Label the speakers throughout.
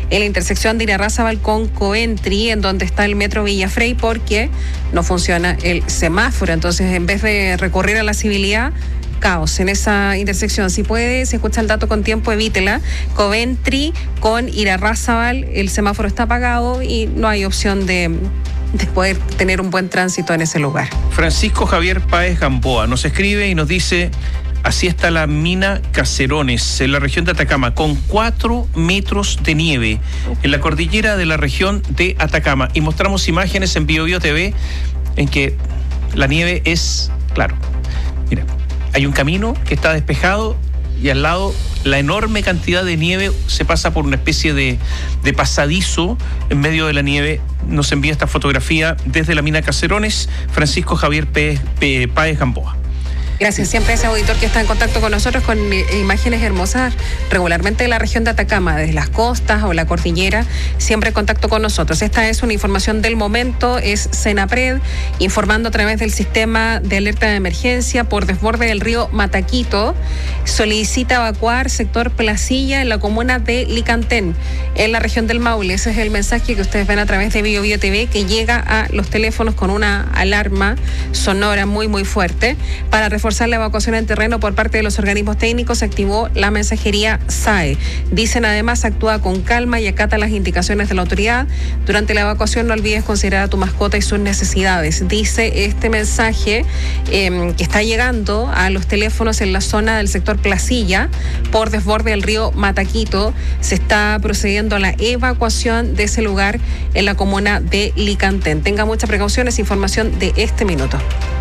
Speaker 1: en la intersección de Irarrázaval con Coventry, en donde está el metro Villafrey, porque no funciona el semáforo. Entonces, en vez de recurrir a la civilidad, caos en esa intersección. Si puede, si escucha el dato con tiempo, evítela. Coventry con Irarrázaval, el semáforo está apagado y no hay opción de poder tener un buen tránsito en ese lugar.
Speaker 2: Francisco Javier Páez Gamboa nos escribe y nos dice: así está la mina Caserones, en la región de Atacama, con 4 metros de nieve en la cordillera de la región de Atacama. Y mostramos imágenes en BioBio TV en que la nieve es, claro, mira, hay un camino que está despejado y al lado la enorme cantidad de nieve. Se pasa por una especie de pasadizo en medio de la nieve. Nos envía esta fotografía desde la mina Caserones Francisco Javier Páez Gamboa.
Speaker 1: Gracias, siempre ese auditor que está en contacto con nosotros con imágenes hermosas regularmente de la región de Atacama, desde las costas o la cordillera, siempre en contacto con nosotros. Esta es una información del momento, es Senapred, informando a través del sistema de alerta de emergencia por desborde del río Mataquito. Solicita evacuar sector Placilla en la comuna de Licantén, en la región del Maule. Ese es el mensaje que ustedes ven a través de BioBio TV, que llega a los teléfonos con una alarma sonora muy, muy fuerte. Para reforzar la evacuación en terreno por parte de los organismos técnicos, se activó la mensajería SAE. Dicen además, actúa con calma y acata las indicaciones de la autoridad. Durante la evacuación no olvides considerar a tu mascota y sus necesidades. Dice este mensaje que está llegando a los teléfonos en la zona del sector Placilla por desborde del río Mataquito. Se está procediendo a la evacuación de ese lugar en la comuna de Licantén. Tenga mucha precaución, es información de este minuto.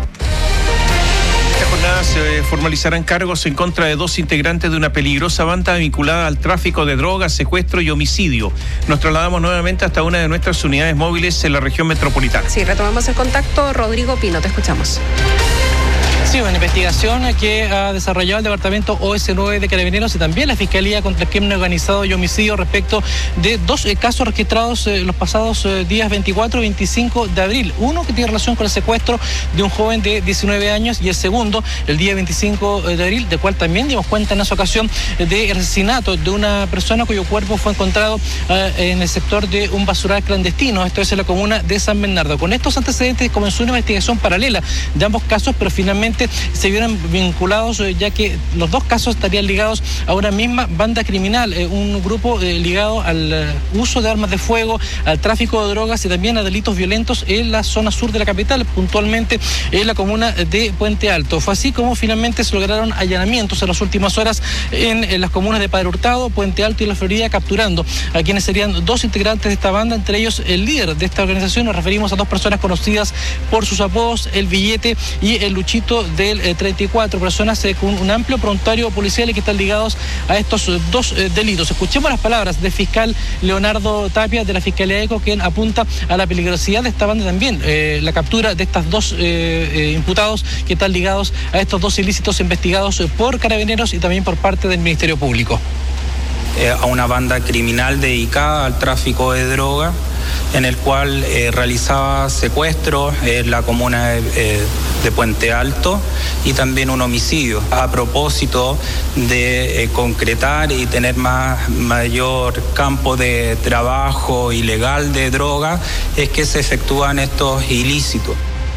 Speaker 2: Se formalizarán cargos en contra de 2 integrantes de una peligrosa banda vinculada al tráfico de drogas, secuestro y homicidio. Nos trasladamos nuevamente hasta una de nuestras unidades móviles en la región metropolitana.
Speaker 1: Sí, retomamos el contacto. Rodrigo Pino, te escuchamos.
Speaker 3: Sí, una investigación que ha desarrollado el Departamento OS9 de Carabineros y también la Fiscalía contra el Crimen Organizado y Homicidio respecto de 2 casos registrados los pasados días 24 y 25 de abril. Uno que tiene relación con el secuestro de un joven de 19 años y el segundo, el día 25 de abril, de cual también dimos cuenta en esa ocasión, de asesinato de una persona cuyo cuerpo fue encontrado en el sector de un basural clandestino. Esto es en la comuna de San Bernardo. Con estos antecedentes comenzó una investigación paralela de ambos casos, pero finalmente se vieron vinculados, ya que los 2 casos estarían ligados a una misma banda criminal, un grupo ligado al uso de armas de fuego, al tráfico de drogas y también a delitos violentos en la zona sur de la capital, puntualmente en la comuna de Puente Alto. Fue así como finalmente se lograron allanamientos en las últimas horas en las comunas de Padre Hurtado, Puente Alto y La Florida, capturando a quienes serían 2 integrantes de esta banda, entre ellos el líder de esta organización. Nos referimos a 2 personas conocidas por sus apodos, El Billete y El Luchito, del 34, personas con un amplio prontuario policial y que están ligados a estos 2 delitos. Escuchemos las palabras del fiscal Leonardo Tapia de la Fiscalía ECO, quien apunta a la peligrosidad de esta banda también, la captura de estas 2 imputados que están ligados a estos 2 ilícitos investigados por Carabineros y también por parte del Ministerio Público.
Speaker 4: A una banda criminal dedicada al tráfico de droga, en el cual realizaba secuestros en la comuna de Puente Alto y también un homicidio. A propósito de concretar y tener mayor campo de trabajo ilegal de droga, es que se efectúan estos ilícitos.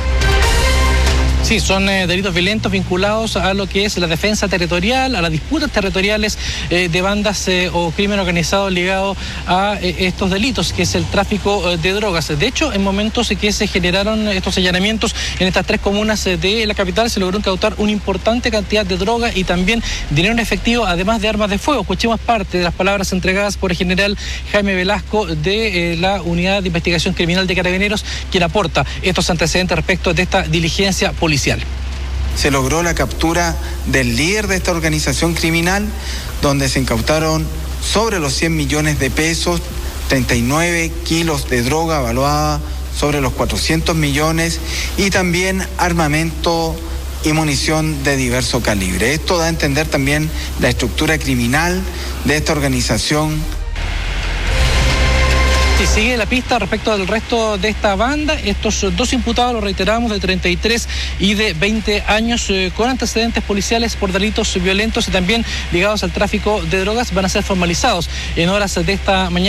Speaker 3: Sí, son delitos violentos vinculados a lo que es la defensa territorial, a las disputas territoriales de bandas o crimen organizado ligado a estos delitos, que es el tráfico de drogas. De hecho, en momentos que se generaron estos allanamientos en estas 3 comunas de la capital, se logró incautar una importante cantidad de droga y también dinero en efectivo, además de armas de fuego. Escuchemos parte de las palabras entregadas por el general Jaime Velasco de la Unidad de Investigación Criminal de Carabineros, quien aporta estos antecedentes respecto de esta diligencia policial.
Speaker 5: Se logró la captura del líder de esta organización criminal, donde se incautaron sobre los 100 millones de pesos, 39 kilos de droga evaluada sobre los 400 millones y también armamento y munición de diverso calibre. Esto da a entender también la estructura criminal de esta organización.
Speaker 3: Y sigue la pista respecto del resto de esta banda. Estos 2 imputados, lo reiteramos, de 33 y de 20 años, con antecedentes policiales por delitos violentos y también ligados al tráfico de drogas, van a ser formalizados en horas de esta mañana.